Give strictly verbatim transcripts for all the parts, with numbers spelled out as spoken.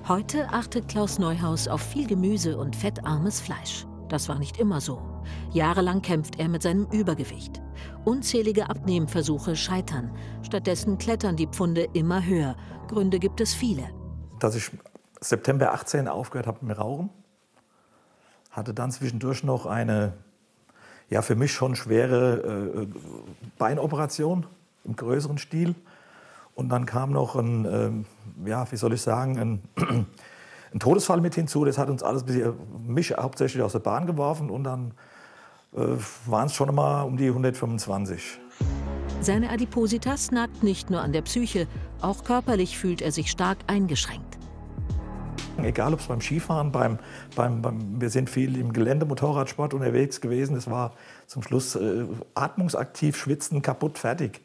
Heute achtet Klaus Neuhaus auf viel Gemüse und fettarmes Fleisch. Das war nicht immer so. Jahrelang kämpft er mit seinem Übergewicht. Unzählige Abnehmversuche scheitern. Stattdessen klettern die Pfunde immer höher. Gründe gibt es viele. Dass ich September achtzehn aufgehört habe mit Rauchen, hatte dann zwischendurch noch eine, ja für mich schon schwere äh, Beinoperation im größeren Stil. Und dann kam noch ein, äh, ja, wie soll ich sagen, ein, ein Todesfall mit hinzu. Das hat uns alles, mich hauptsächlich aus der Bahn geworfen. Und dann äh, waren es schon mal um die hundertfünfundzwanzig. Seine Adipositas nagt nicht nur an der Psyche, auch körperlich fühlt er sich stark eingeschränkt. Egal, ob es beim Skifahren, beim, beim, beim, wir sind viel im Gelände, Motorradsport unterwegs gewesen. Es war zum Schluss äh, atmungsaktiv, schwitzen, kaputt, fertig.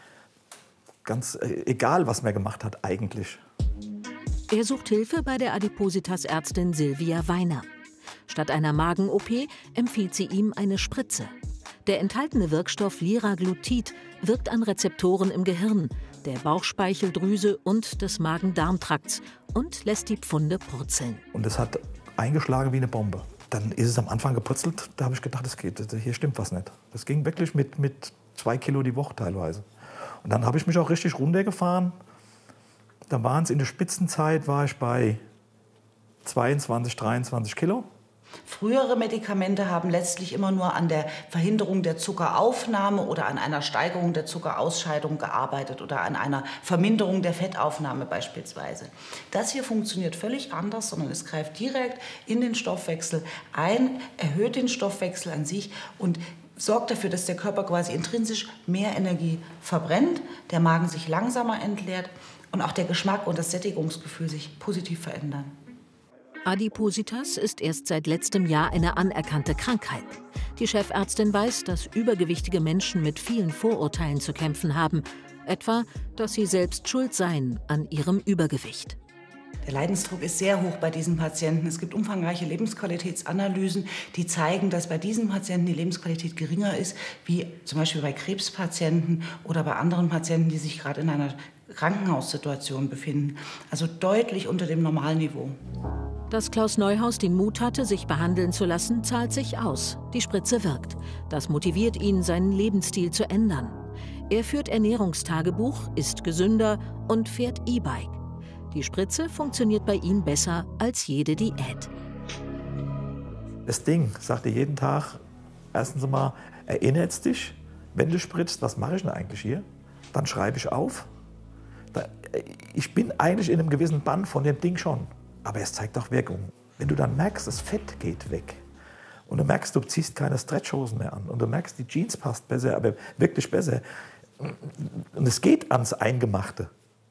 Ganz äh, egal, was man gemacht hat, eigentlich. Er sucht Hilfe bei der Adipositas-Ärztin Silvia Weiner. Statt einer Magen-O P empfiehlt sie ihm eine Spritze. Der enthaltene Wirkstoff Liraglutid wirkt an Rezeptoren im Gehirn, der Bauchspeicheldrüse und des Magen-Darm-Trakts und lässt die Pfunde purzeln. Und es hat eingeschlagen wie eine Bombe. Dann ist es am Anfang geputzelt, da habe ich gedacht, das geht, hier stimmt was nicht. Das ging wirklich mit, mit zwei Kilo die Woche teilweise. Und dann habe ich mich auch richtig runtergefahren. Da waren es in der Spitzenzeit, war ich bei zweiundzwanzig, dreiundzwanzig Kilo. Frühere Medikamente haben letztlich immer nur an der Verhinderung der Zuckeraufnahme oder an einer Steigerung der Zuckerausscheidung gearbeitet oder an einer Verminderung der Fettaufnahme beispielsweise. Das hier funktioniert völlig anders, sondern es greift direkt in den Stoffwechsel ein, erhöht den Stoffwechsel an sich und sorgt dafür, dass der Körper quasi intrinsisch mehr Energie verbrennt, der Magen sich langsamer entleert und auch der Geschmack und das Sättigungsgefühl sich positiv verändern. Adipositas ist erst seit letztem Jahr eine anerkannte Krankheit. Die Chefärztin weiß, dass übergewichtige Menschen mit vielen Vorurteilen zu kämpfen haben. Etwa, dass sie selbst schuld seien an ihrem Übergewicht. Der Leidensdruck ist sehr hoch bei diesen Patienten. Es gibt umfangreiche Lebensqualitätsanalysen, die zeigen, dass bei diesen Patienten die Lebensqualität geringer ist, wie zum Beispiel bei Krebspatienten oder bei anderen Patienten, die sich gerade in einer Krankenhaussituation befinden. Also deutlich unter dem Normalniveau. Dass Klaus Neuhaus den Mut hatte, sich behandeln zu lassen, zahlt sich aus. Die Spritze wirkt. Das motiviert ihn, seinen Lebensstil zu ändern. Er führt Ernährungstagebuch, isst gesünder und fährt E-Bike. Die Spritze funktioniert bei ihm besser als jede Diät. Das Ding sagt dir jeden Tag, erstens mal, erinnerst dich, wenn du spritzt, was mache ich denn eigentlich hier? Dann schreibe ich auf. Ich bin eigentlich in einem gewissen Bann von dem Ding schon. Aber es zeigt auch Wirkung. Wenn du dann merkst, das Fett geht weg und du merkst, du ziehst keine Stretchhosen mehr an und du merkst, die Jeans passt besser, aber wirklich besser und es geht ans Eingemachte.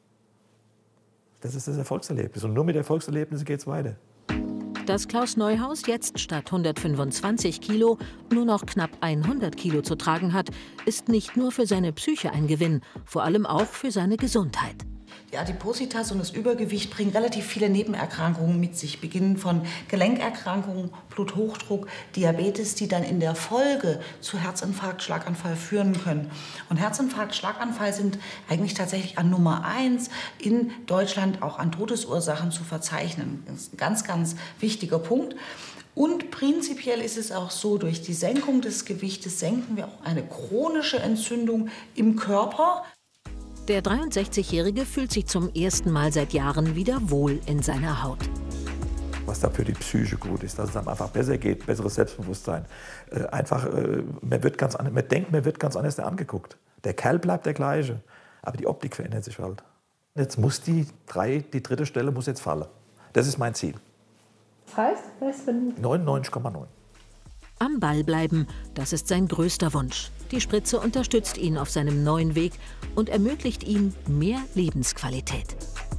Das ist das Erfolgserlebnis und nur mit Erfolgserlebnissen geht es weiter. Dass Klaus Neuhaus jetzt statt hundertfünfundzwanzig Kilo nur noch knapp hundert Kilo zu tragen hat, ist nicht nur für seine Psyche ein Gewinn, vor allem auch für seine Gesundheit. Die Adipositas und das Übergewicht bringen relativ viele Nebenerkrankungen mit sich, beginnen von Gelenkerkrankungen, Bluthochdruck, Diabetes, die dann in der Folge zu Herzinfarkt, Schlaganfall führen können. Und Herzinfarkt, Schlaganfall sind eigentlich tatsächlich an Nummer eins in Deutschland auch an Todesursachen zu verzeichnen. Das ist ein ganz, ganz wichtiger Punkt. Und prinzipiell ist es auch so, durch die Senkung des Gewichtes senken wir auch eine chronische Entzündung im Körper. Der dreiundsechzigjährige fühlt sich zum ersten Mal seit Jahren wieder wohl in seiner Haut. Was da für die Psyche gut ist, dass es einem einfach besser geht, besseres Selbstbewusstsein. Äh, einfach, äh, man, wird ganz, man denkt, man wird ganz anders angeguckt. Der Kerl bleibt der gleiche, aber die Optik verändert sich halt. Jetzt muss die, drei, die dritte Stelle muss jetzt fallen. Das ist mein Ziel. Das heißt, was für neunundneunzig Komma neun. Am Ball bleiben, das ist sein größter Wunsch. Die Spritze unterstützt ihn auf seinem neuen Weg und ermöglicht ihm mehr Lebensqualität.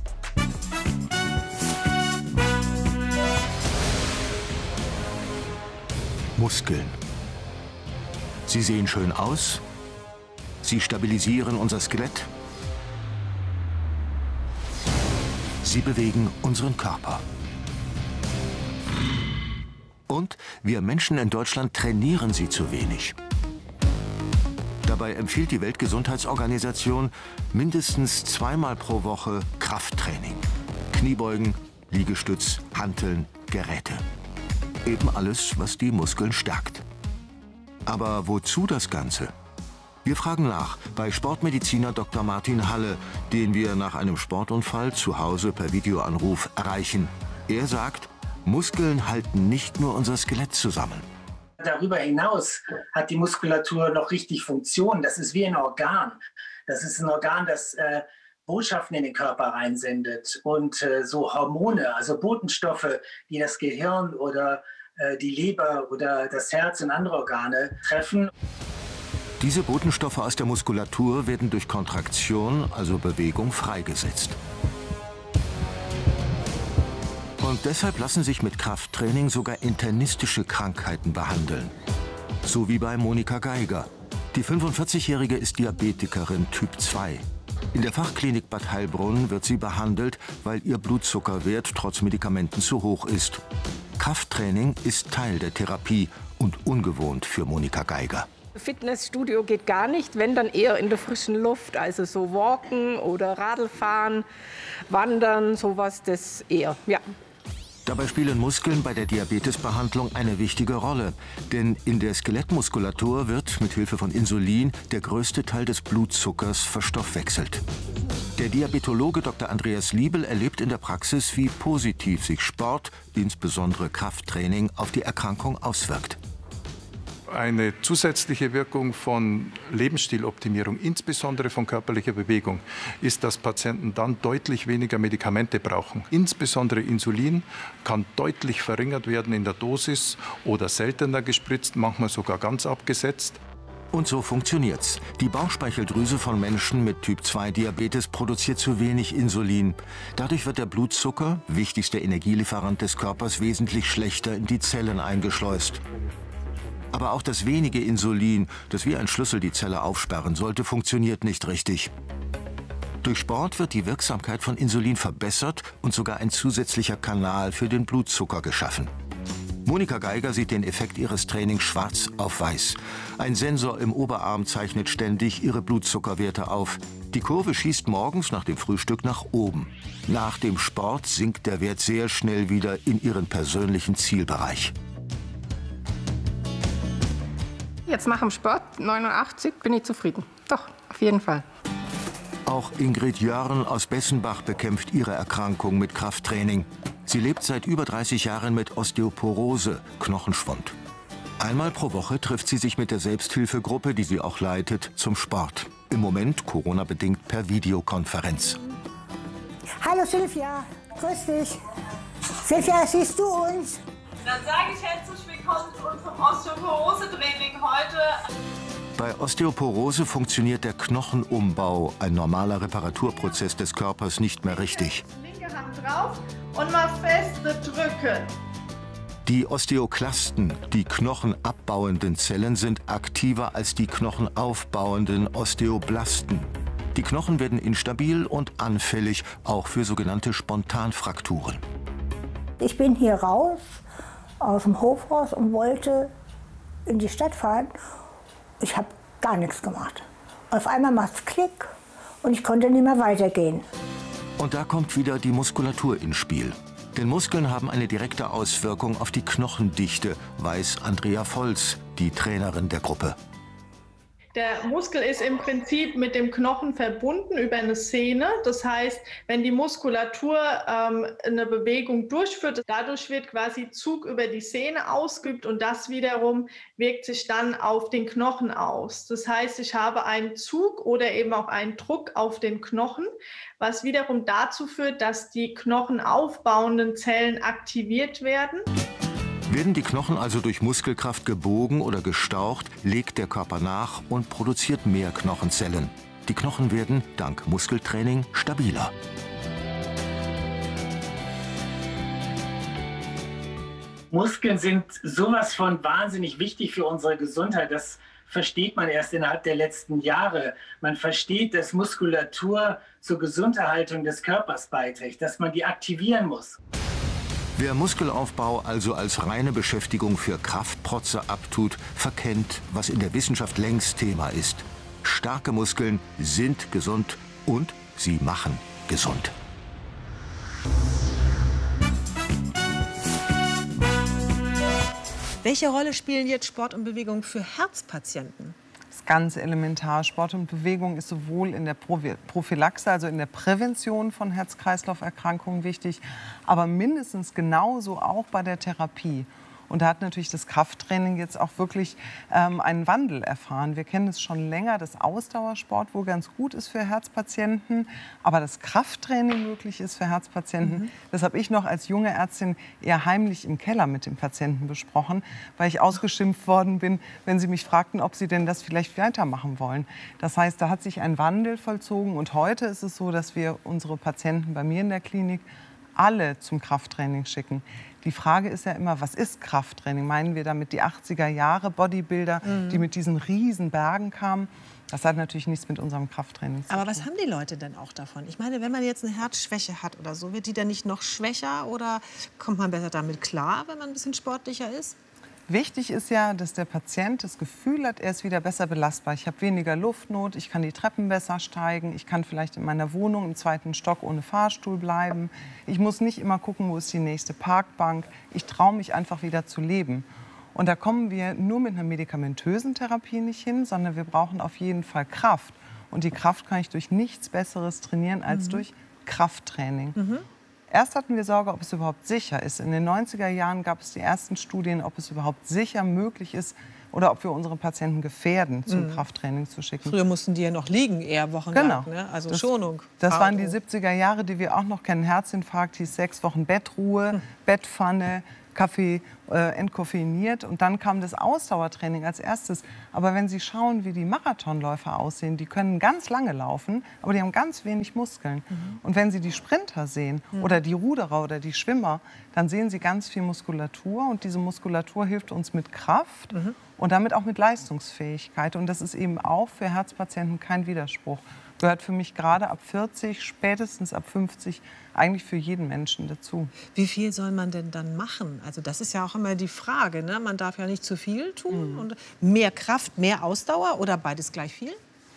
Muskeln. Sie sehen schön aus. Sie stabilisieren unser Skelett. Sie bewegen unseren Körper. Und wir Menschen in Deutschland trainieren sie zu wenig. Dabei empfiehlt die Weltgesundheitsorganisation mindestens zweimal pro Woche Krafttraining. Kniebeugen, Liegestütz, Hanteln, Geräte. Eben alles, was die Muskeln stärkt. Aber wozu das Ganze? Wir fragen nach bei Sportmediziner Doktor Martin Halle, den wir nach einem Sportunfall zu Hause per Videoanruf erreichen. Er sagt, Muskeln halten nicht nur unser Skelett zusammen. Darüber hinaus hat die Muskulatur noch richtig Funktion. Das ist wie ein Organ. Das ist ein Organ, das äh, Botschaften in den Körper reinsendet und äh, so Hormone, also Botenstoffe, die das Gehirn oder äh, die Leber oder das Herz und andere Organe treffen. Diese Botenstoffe aus der Muskulatur werden durch Kontraktion, also Bewegung, freigesetzt. Und deshalb lassen sich mit Krafttraining sogar internistische Krankheiten behandeln. So wie bei Monika Geiger. Die fünfundvierzigjährige ist Diabetikerin Typ zwei. In der Fachklinik Bad Heilbrunn wird sie behandelt, weil ihr Blutzuckerwert trotz Medikamenten zu hoch ist. Krafttraining ist Teil der Therapie und ungewohnt für Monika Geiger. Fitnessstudio geht gar nicht, wenn dann eher in der frischen Luft, also so Walken oder Radlfahren, Wandern, sowas, das eher, ja. Dabei spielen Muskeln bei der Diabetesbehandlung eine wichtige Rolle, denn in der Skelettmuskulatur wird mit Hilfe von Insulin der größte Teil des Blutzuckers verstoffwechselt. Der Diabetologe Doktor Andreas Liebel erlebt in der Praxis, wie positiv sich Sport, insbesondere Krafttraining, auf die Erkrankung auswirkt. Eine zusätzliche Wirkung von Lebensstiloptimierung, insbesondere von körperlicher Bewegung, ist, dass Patienten dann deutlich weniger Medikamente brauchen. Insbesondere Insulin kann deutlich verringert werden in der Dosis oder seltener gespritzt, manchmal sogar ganz abgesetzt. Und so funktioniert's. Die Bauchspeicheldrüse von Menschen mit Typ zwei Diabetes produziert zu wenig Insulin. Dadurch wird der Blutzucker, wichtigster Energielieferant des Körpers, wesentlich schlechter in die Zellen eingeschleust. Aber auch das wenige Insulin, das wie ein Schlüssel die Zelle aufsperren sollte, funktioniert nicht richtig. Durch Sport wird die Wirksamkeit von Insulin verbessert und sogar ein zusätzlicher Kanal für den Blutzucker geschaffen. Monika Geiger sieht den Effekt ihres Trainings schwarz auf weiß. Ein Sensor im Oberarm zeichnet ständig ihre Blutzuckerwerte auf. Die Kurve schießt morgens nach dem Frühstück nach oben. Nach dem Sport sinkt der Wert sehr schnell wieder in ihren persönlichen Zielbereich. Jetzt nach dem Sport, neunundachtzig, bin ich zufrieden. Doch, auf jeden Fall. Auch Ingrid Jörn aus Bessenbach bekämpft ihre Erkrankung mit Krafttraining. Sie lebt seit über dreißig Jahren mit Osteoporose, Knochenschwund. Einmal pro Woche trifft sie sich mit der Selbsthilfegruppe, die sie auch leitet, zum Sport. Im Moment, Corona-bedingt, per Videokonferenz. Hallo Silvia, grüß dich. Silvia, siehst du uns? Dann sage ich herzlich willkommen zu unserem Osteoporose-Training heute. Bei Osteoporose funktioniert der Knochenumbau, ein normaler Reparaturprozess des Körpers, nicht mehr richtig. Linke Hand drauf und mal feste drücken. Die Osteoklasten, die knochenabbauenden Zellen, sind aktiver als die knochenaufbauenden Osteoblasten. Die Knochen werden instabil und anfällig, auch für sogenannte Spontanfrakturen. Ich bin hier raus, aus dem Hof raus und wollte in die Stadt fahren. Ich habe gar nichts gemacht. Auf einmal macht es Klick und ich konnte nicht mehr weitergehen. Und da kommt wieder die Muskulatur ins Spiel. Denn Muskeln haben eine direkte Auswirkung auf die Knochendichte, weiß Andrea Volz, die Trainerin der Gruppe. Der Muskel ist im Prinzip mit dem Knochen verbunden über eine Sehne. Das heißt, wenn die Muskulatur ähm, eine Bewegung durchführt, dadurch wird quasi Zug über die Sehne ausgeübt und das wiederum wirkt sich dann auf den Knochen aus. Das heißt, ich habe einen Zug oder eben auch einen Druck auf den Knochen, was wiederum dazu führt, dass die knochenaufbauenden Zellen aktiviert werden. Werden die Knochen also durch Muskelkraft gebogen oder gestaucht, legt der Körper nach und produziert mehr Knochenzellen. Die Knochen werden, dank Muskeltraining, stabiler. Muskeln sind sowas von wahnsinnig wichtig für unsere Gesundheit. Das versteht man erst innerhalb der letzten Jahre. Man versteht, dass Muskulatur zur Gesunderhaltung des Körpers beiträgt, dass man die aktivieren muss. Wer Muskelaufbau also als reine Beschäftigung für Kraftprotze abtut, verkennt, was in der Wissenschaft längst Thema ist. Starke Muskeln sind gesund und sie machen gesund. Welche Rolle spielen jetzt Sport und Bewegung für Herzpatienten? Das ist ganz elementar. Sport und Bewegung ist sowohl in der Prophylaxe, also in der Prävention von Herz-Kreislauf-Erkrankungen wichtig, aber mindestens genauso auch bei der Therapie. Und da hat natürlich das Krafttraining jetzt auch wirklich ähm, einen Wandel erfahren. Wir kennen es schon länger, dass Ausdauersport wohl ganz gut ist für Herzpatienten, aber das Krafttraining möglich ist für Herzpatienten. Mhm. Das habe ich noch als junge Ärztin eher heimlich im Keller mit dem Patienten besprochen, weil ich ausgeschimpft worden bin, wenn sie mich fragten, ob sie denn das vielleicht weitermachen wollen. Das heißt, da hat sich ein Wandel vollzogen und heute ist es so, dass wir unsere Patienten bei mir in der Klinik alle zum Krafttraining schicken. Die Frage ist ja immer, was ist Krafttraining? Meinen wir damit die achtziger Jahre Bodybuilder, mhm. die mit diesen riesen Bergen kamen? Das hat natürlich nichts mit unserem Krafttraining zu tun. Aber was haben die Leute denn auch davon? Ich meine, wenn man jetzt eine Herzschwäche hat oder so, wird die dann nicht noch schwächer oder kommt man besser damit klar, wenn man ein bisschen sportlicher ist? Wichtig ist ja, dass der Patient das Gefühl hat, er ist wieder besser belastbar. Ich habe weniger Luftnot, ich kann die Treppen besser steigen, ich kann vielleicht in meiner Wohnung im zweiten Stock ohne Fahrstuhl bleiben. Ich muss nicht immer gucken, wo ist die nächste Parkbank. Ich traue mich einfach wieder zu leben. Und da kommen wir nur mit einer medikamentösen Therapie nicht hin, sondern wir brauchen auf jeden Fall Kraft. Und die Kraft kann ich durch nichts Besseres trainieren als mhm. durch Krafttraining. Mhm. Erst hatten wir Sorge, ob es überhaupt sicher ist. In den neunziger Jahren gab es die ersten Studien, ob es überhaupt sicher möglich ist oder ob wir unsere Patienten gefährden, zum mhm. Krafttraining zu schicken. Früher mussten die ja noch liegen, eher wochenlang. Genau. Ne? Also das, Schonung. Das waren die siebziger Jahre, die wir auch noch kennen. Herzinfarkt hieß sechs Wochen Bettruhe, mhm. Bettpfanne, Kaffee äh, entkoffeiniert. Und dann kam das Ausdauertraining als erstes. Aber wenn Sie schauen, wie die Marathonläufer aussehen, die können ganz lange laufen, aber die haben ganz wenig Muskeln. Mhm. Und wenn Sie die Sprinter sehen mhm. oder die Ruderer oder die Schwimmer, dann sehen Sie ganz viel Muskulatur. Und diese Muskulatur hilft uns mit Kraft mhm. und damit auch mit Leistungsfähigkeit. Und das ist eben auch für Herzpatienten kein Widerspruch. Gehört für mich gerade ab vierzig, spätestens ab fünfzig eigentlich für jeden Menschen dazu. Wie viel soll man denn dann machen? Also das ist ja auch immer die Frage, ne? Man darf ja nicht zu viel tun. Mhm. Und mehr Kraft, mehr Ausdauer oder beides gleich viel?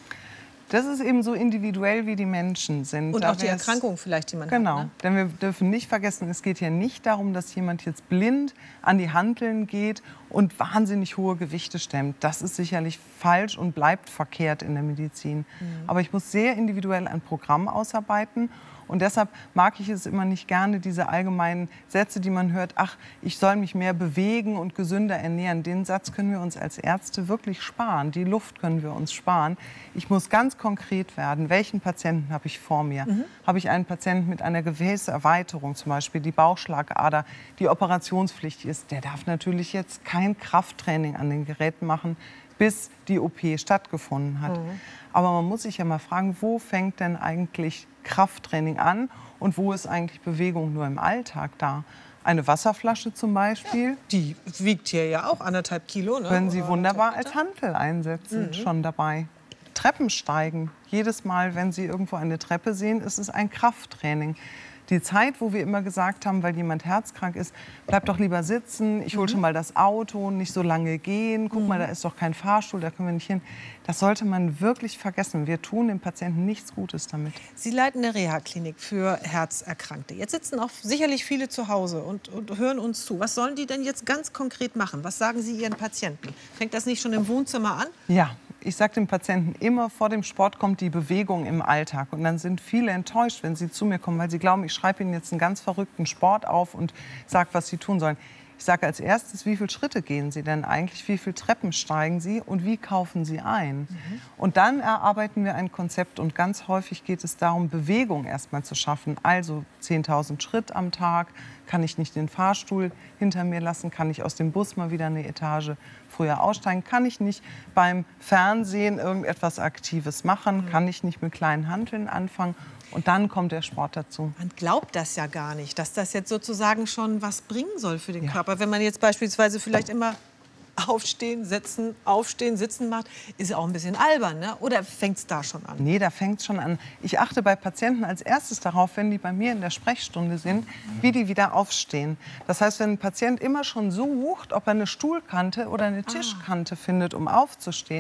Das ist eben so individuell, wie die Menschen sind. Und da auch die Erkrankung vielleicht, die man genau. hat. Ne? Denn wir dürfen nicht vergessen, es geht ja nicht darum, dass jemand jetzt blind an die Hanteln geht und wahnsinnig hohe Gewichte stemmt. Das ist sicherlich falsch und bleibt verkehrt in der Medizin. Mhm. Aber ich muss sehr individuell ein Programm ausarbeiten. Und deshalb mag ich es immer nicht gerne, diese allgemeinen Sätze, die man hört, ach, ich soll mich mehr bewegen und gesünder ernähren. Den Satz können wir uns als Ärzte wirklich sparen. Die Luft können wir uns sparen. Ich muss ganz konkret werden. Welchen Patienten habe ich vor mir? Mhm. Habe ich einen Patienten mit einer Gefäßerweiterung, zum Beispiel die Bauchschlagader, die operationspflichtig ist? Der darf natürlich jetzt kein Krafttraining an den Geräten machen, bis die O P stattgefunden hat. Mhm. Aber man muss sich ja mal fragen, wo fängt denn eigentlich Krafttraining an und wo ist eigentlich Bewegung nur im Alltag da? Eine Wasserflasche zum Beispiel. Ja, die wiegt hier ja auch anderthalb Kilo. Ne? Können Sie wunderbar als Hantel einsetzen, mhm. schon dabei. Treppensteigen. Jedes Mal, wenn Sie irgendwo eine Treppe sehen, ist es ein Krafttraining. Die Zeit, wo wir immer gesagt haben, weil jemand herzkrank ist, bleib doch lieber sitzen, ich hole schon mal das Auto, nicht so lange gehen, guck mal, da ist doch kein Fahrstuhl, da können wir nicht hin. Das sollte man wirklich vergessen. Wir tun dem Patienten nichts Gutes damit. Sie leiten eine Reha-Klinik für Herzerkrankte. Jetzt sitzen auch sicherlich viele zu Hause und, und hören uns zu. Was sollen die denn jetzt ganz konkret machen? Was sagen Sie Ihren Patienten? Fängt das nicht schon im Wohnzimmer an? Ja. Ich sage dem Patienten immer, vor dem Sport kommt die Bewegung im Alltag. Und dann sind viele enttäuscht, wenn sie zu mir kommen, weil sie glauben, ich schreibe ihnen jetzt einen ganz verrückten Sport auf und sage, was sie tun sollen. Ich sage als erstes, wie viele Schritte gehen Sie denn eigentlich, wie viele Treppen steigen Sie und wie kaufen Sie ein? Mhm. Und dann erarbeiten wir ein Konzept und ganz häufig geht es darum, Bewegung erstmal zu schaffen. Also zehntausend Schritt am Tag, kann ich nicht den Fahrstuhl hinter mir lassen, kann ich aus dem Bus mal wieder eine Etage früher aussteigen, kann ich nicht beim Fernsehen irgendetwas Aktives machen, mhm. kann ich nicht mit kleinen Hanteln anfangen. Und dann kommt der Sport dazu. Man glaubt das ja gar nicht, dass das jetzt sozusagen schon was bringen soll für den ja. Körper. Wenn man jetzt beispielsweise vielleicht immer aufstehen, sitzen, aufstehen, sitzen macht, ist ja auch ein bisschen albern, ne? Oder fängt es da schon an? Nee, da fängt es schon an. Ich achte bei Patienten als erstes darauf, wenn die bei mir in der Sprechstunde sind, wie die wieder aufstehen. Das heißt, wenn ein Patient immer schon sucht, ob er eine Stuhlkante oder eine Tischkante ah. findet, um aufzustehen,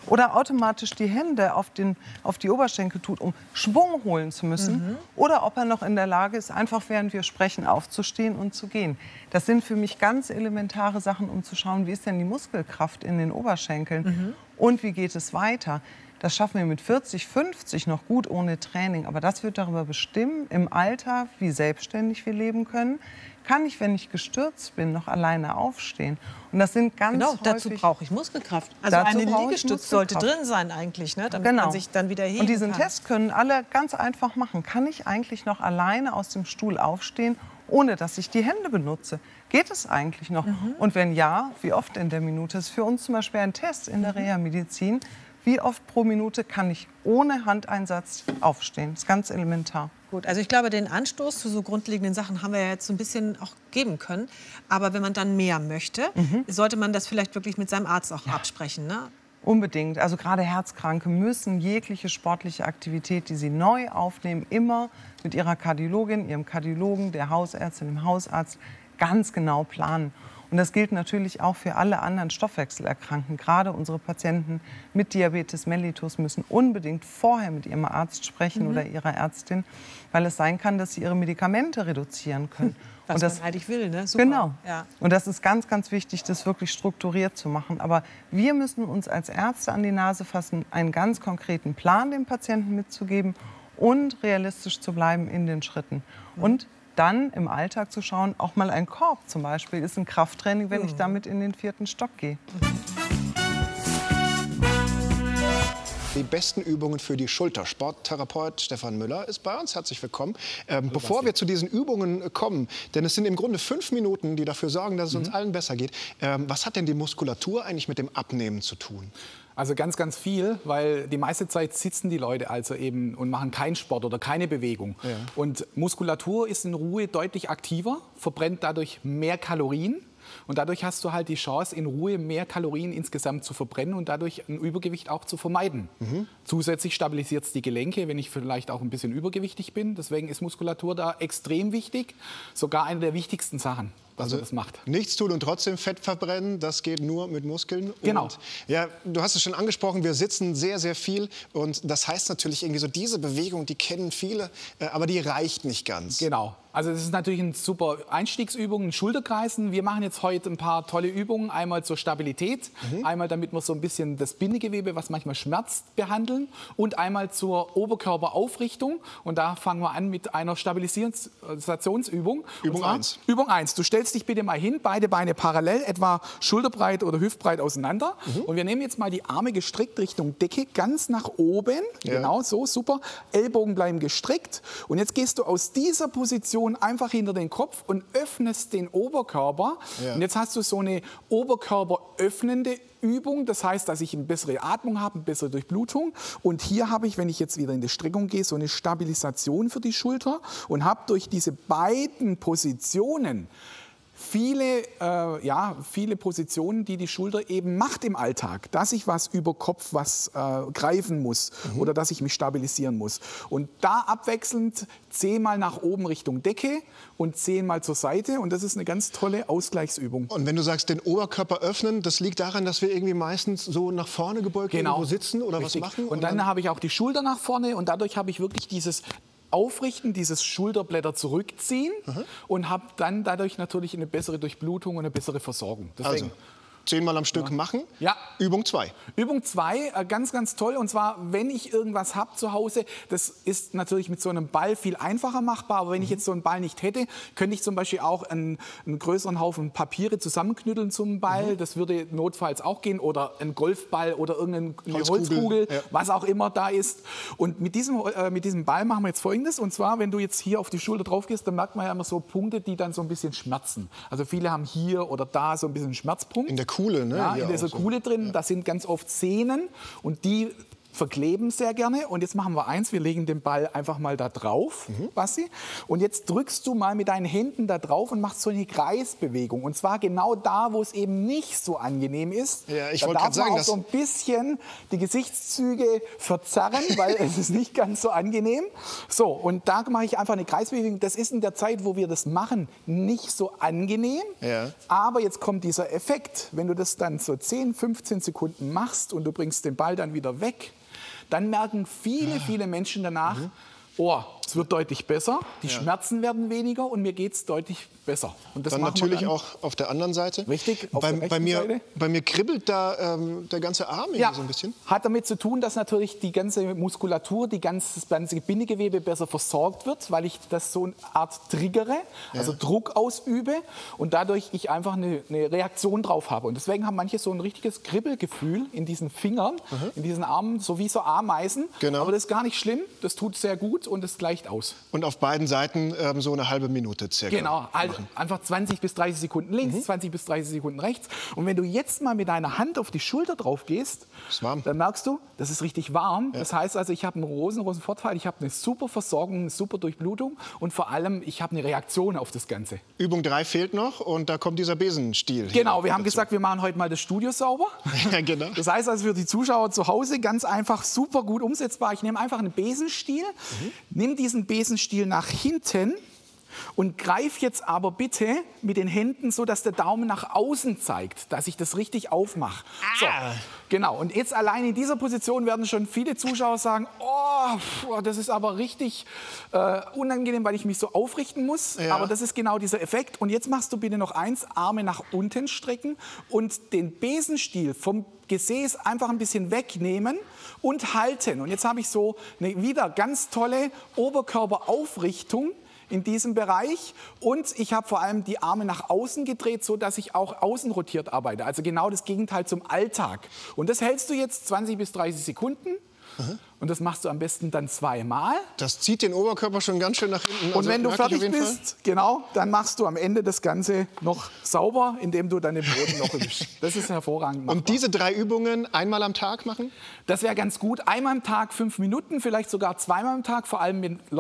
oder automatisch die Hände auf, den, auf die Oberschenkel tut, um Schwung holen zu müssen. Mhm. Oder ob er noch in der Lage ist, einfach während wir sprechen aufzustehen und zu gehen. Das sind für mich ganz elementare Sachen, um zu schauen, wie ist denn die Muskelkraft in den Oberschenkeln mhm. und wie geht es weiter. Das schaffen wir mit vierzig, fünfzig noch gut ohne Training. Aber das wird darüber bestimmen, im Alter, wie selbstständig wir leben können. Kann ich, wenn ich gestürzt bin, noch alleine aufstehen? Und das sind ganz Genau, häufig, dazu brauche ich Muskelkraft. Also eine Liegestütz sollte drin sein eigentlich, ne? Damit genau. man sich dann wieder heben Und diesen kann. Test können alle ganz einfach machen. Kann ich eigentlich noch alleine aus dem Stuhl aufstehen, ohne dass ich die Hände benutze? Geht es eigentlich noch? Mhm. Und wenn ja, wie oft in der Minute? Das ist für uns zum Beispiel ein Test in der Reha-Medizin. Wie oft pro Minute kann ich ohne Handeinsatz aufstehen? Das ist ganz elementar. Gut, also ich glaube, den Anstoß zu so grundlegenden Sachen haben wir ja jetzt so ein bisschen auch geben können. Aber wenn man dann mehr möchte, mhm. sollte man das vielleicht wirklich mit seinem Arzt auch ja. absprechen, ne? Unbedingt. Also gerade Herzkranke müssen jegliche sportliche Aktivität, die sie neu aufnehmen, immer mit ihrer Kardiologin, ihrem Kardiologen, der Hausärztin, dem Hausarzt ganz genau planen. Und das gilt natürlich auch für alle anderen Stoffwechselerkrankten. Gerade unsere Patienten mit Diabetes mellitus müssen unbedingt vorher mit ihrem Arzt sprechen mhm. oder ihrer Ärztin, weil es sein kann, dass sie ihre Medikamente reduzieren können. Was und das, man eigentlich will, ne? Super. Genau. Ja. Und das ist ganz, ganz wichtig, das wirklich strukturiert zu machen. Aber wir müssen uns als Ärzte an die Nase fassen, einen ganz konkreten Plan dem Patienten mitzugeben und realistisch zu bleiben in den Schritten. Mhm. Und dann im Alltag zu schauen, auch mal ein Korb zum Beispiel ist ein Krafttraining, wenn mhm. ich damit in den vierten Stock gehe. Die besten Übungen für die Schulter. Sporttherapeut Stefan Müller ist bei uns. Herzlich willkommen. Ähm, bevor wir zu diesen Übungen kommen, denn es sind im Grunde fünf Minuten, die dafür sorgen, dass es uns mhm. allen besser geht. Ähm, was hat denn die Muskulatur eigentlich mit dem Abnehmen zu tun? Also ganz, ganz viel, weil die meiste Zeit sitzen die Leute also eben und machen keinen Sport oder keine Bewegung. Ja. Und Muskulatur ist in Ruhe deutlich aktiver, verbrennt dadurch mehr Kalorien. Und dadurch hast du halt die Chance, in Ruhe mehr Kalorien insgesamt zu verbrennen und dadurch ein Übergewicht auch zu vermeiden. Mhm. Zusätzlich stabilisiert es die Gelenke, wenn ich vielleicht auch ein bisschen übergewichtig bin. Deswegen ist Muskulatur da extrem wichtig, sogar eine der wichtigsten Sachen, was also das macht. Nichts tun und trotzdem Fett verbrennen, das geht nur mit Muskeln. Genau. Und, ja, du hast es schon angesprochen, wir sitzen sehr, sehr viel. Und das heißt natürlich irgendwie so, diese Bewegung, die kennen viele, aber die reicht nicht ganz. Genau. Also das ist natürlich eine super Einstiegsübung, ein Schulterkreisen. Wir machen jetzt heute ein paar tolle Übungen. Einmal zur Stabilität, mhm. einmal damit wir so ein bisschen das Bindegewebe, was manchmal schmerzt, behandeln. Und einmal zur Oberkörperaufrichtung. Und da fangen wir an mit einer Stabilisationsübung. Übung eins. Übung eins. Du stellst dich bitte mal hin, beide Beine parallel, etwa schulterbreit oder hüftbreit auseinander. Mhm. Und wir nehmen jetzt mal die Arme gestreckt Richtung Decke, ganz nach oben. Ja. Genau so, super. Ellbogen bleiben gestreckt. Und jetzt gehst du aus dieser Position einfach hinter den Kopf und öffnest den Oberkörper. Ja. Und jetzt hast du so eine oberkörperöffnende Übung. Das heißt, dass ich eine bessere Atmung habe, eine bessere Durchblutung. Und hier habe ich, wenn ich jetzt wieder in die Streckung gehe, so eine Stabilisation für die Schulter und habe durch diese beiden Positionen Viele, äh, ja, viele Positionen, die die Schulter eben macht im Alltag, dass ich was über Kopf was äh, greifen muss mhm. oder dass ich mich stabilisieren muss. Und da abwechselnd zehnmal nach oben Richtung Decke und zehnmal zur Seite. Und das ist eine ganz tolle Ausgleichsübung. Und wenn du sagst, den Oberkörper öffnen, das liegt daran, dass wir irgendwie meistens so nach vorne gebeugt genau. irgendwo sitzen oder Richtig. was machen? Und dann, dann habe ich auch die Schulter nach vorne und dadurch habe ich wirklich dieses Aufrichten, dieses Schulterblätter zurückziehen mhm. und habe dann dadurch natürlich eine bessere Durchblutung und eine bessere Versorgung. Deswegen, also zehnmal am Stück ja. machen. Ja. Übung zwei. Übung zwei, äh, ganz, ganz toll. Und zwar, wenn ich irgendwas habe zu Hause, das ist natürlich mit so einem Ball viel einfacher machbar. Aber wenn mhm. ich jetzt so einen Ball nicht hätte, könnte ich zum Beispiel auch einen, einen größeren Haufen Papiere zusammenknütteln zum Ball. Mhm. Das würde notfalls auch gehen. Oder ein Golfball oder irgendeine Holzkugel, Holzkugel ja. was auch immer da ist. Und mit diesem, äh, mit diesem Ball machen wir jetzt Folgendes. Und zwar, wenn du jetzt hier auf die Schulter drauf gehst, dann merkt man ja immer so Punkte, die dann so ein bisschen schmerzen. Also viele haben hier oder da so ein bisschen Schmerzpunkt. In der Kuhle, ne? Ja, in dieser so. Kuhle drin, ja. da sind ganz oft Sehnen und die verkleben sehr gerne. Und jetzt machen wir eins, wir legen den Ball einfach mal da drauf, mhm. Basti. Und jetzt drückst du mal mit deinen Händen da drauf und machst so eine Kreisbewegung. Und zwar genau da, wo es eben nicht so angenehm ist. Ja, ich da wollte darf gerade man sagen, auch so ein bisschen die Gesichtszüge verzerren, weil es ist nicht ganz so angenehm. So, und da mache ich einfach eine Kreisbewegung. Das ist in der Zeit, wo wir das machen, nicht so angenehm. Ja. Aber jetzt kommt dieser Effekt. Wenn du das dann so zehn, fünfzehn Sekunden machst und du bringst den Ball dann wieder weg, dann merken viele, viele Menschen danach, mhm. oh, es wird deutlich besser, die ja. Schmerzen werden weniger und mir geht es deutlich besser. Und das dann machen natürlich wir dann auch auf der anderen Seite. Richtig, auf bei, der rechten bei mir, Seite. Bei mir kribbelt da ähm, der ganze Arm ja. so ein bisschen. Hat damit zu tun, dass natürlich die ganze Muskulatur, die ganze, das ganze Bindegewebe besser versorgt wird, weil ich das so eine Art triggere, also ja. Druck ausübe und dadurch ich einfach eine, eine Reaktion drauf habe. Und deswegen haben manche so ein richtiges Kribbelgefühl in diesen Fingern, mhm. in diesen Armen, so wie so Ameisen. Genau. Aber das ist gar nicht schlimm, das tut sehr gut und es gleicht aus. Und auf beiden Seiten ähm, so eine halbe Minute circa. Genau, also einfach zwanzig bis dreißig Sekunden links, mhm. zwanzig bis dreißig Sekunden rechts. Und wenn du jetzt mal mit deiner Hand auf die Schulter drauf gehst, dann merkst du, das ist richtig warm. Ja. Das heißt also, ich habe einen rosenrosen Vorteil, ich habe eine super Versorgung, eine super Durchblutung und vor allem, ich habe eine Reaktion auf das Ganze. Übung drei fehlt noch und da kommt dieser Besenstiel. Genau, wir haben dazu gesagt, wir machen heute mal das Studio sauber. Ja, genau. Das heißt also für die Zuschauer zu Hause ganz einfach, super gut umsetzbar. Ich nehme einfach einen Besenstiel, mhm. nimm diesen Besenstiel nach hinten und greif jetzt aber bitte mit den Händen so, dass der Daumen nach außen zeigt, dass ich das richtig aufmache. Ah. So, genau. Und jetzt allein in dieser Position werden schon viele Zuschauer sagen, oh, das ist aber richtig äh, unangenehm, weil ich mich so aufrichten muss. Ja. Aber das ist genau dieser Effekt. Und jetzt machst du bitte noch eins, Arme nach unten strecken und den Besenstiel vom Gesäß einfach ein bisschen wegnehmen und halten. Und jetzt habe ich so eine wieder ganz tolle Oberkörperaufrichtung in diesem Bereich und ich habe vor allem die Arme nach außen gedreht, so dass ich auch außen rotiert arbeite. Also genau das Gegenteil zum Alltag. Und das hältst du jetzt zwanzig bis dreißig Sekunden. Mhm. Und das machst du am besten dann zweimal. Das zieht den Oberkörper schon ganz schön nach hinten. Und also wenn du fertig bist, Fall. genau, dann machst du am Ende das Ganze noch sauber, indem du deine Broten noch wischst. Das ist hervorragend machbar. Und diese drei Übungen einmal am Tag machen? Das wäre ganz gut. Einmal am Tag fünf Minuten, vielleicht sogar zweimal am Tag, vor allem mit